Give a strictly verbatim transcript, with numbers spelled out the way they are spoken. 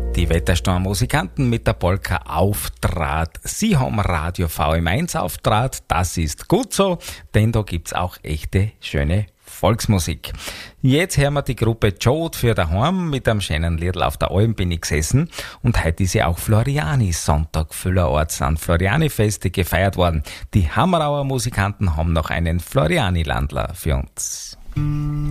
Die Wettersturm-Musikanten mit der Polka auftrat. Sie haben Radio V M eins auftrat. Das ist gut so, denn da gibt's auch echte, schöne Volksmusik. Jetzt hören wir die Gruppe Jod für daheim. Mit einem schönen Liedl auf der Alm bin ich gesessen. Und heute ist ja auch Floriani-Sonntag vielerorts an Floriani-Feste gefeiert worden. Die Hammerauer Musikanten haben noch einen Floriani-Landler für uns.